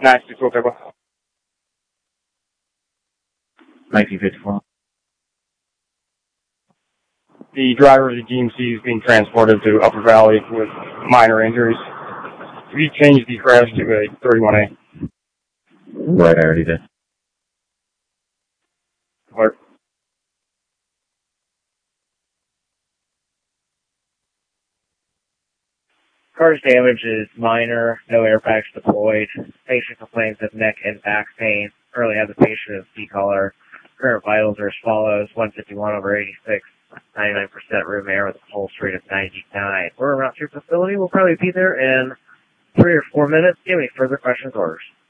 964. 1954. The driver of the GMC is being transported to Upper Valley with minor injuries. If you change the crash to a 31A. Right, I already did. Clerk. Car's damage is minor, no airbags deployed. Patient complains of neck and back pain. Currently have the patient in C-collar. Current vitals are as follows: 151/86, 99% room air with a pulse rate of 99. We're around to your facility. We'll probably be there in 3 or 4 minutes. Do you have any further questions or orders?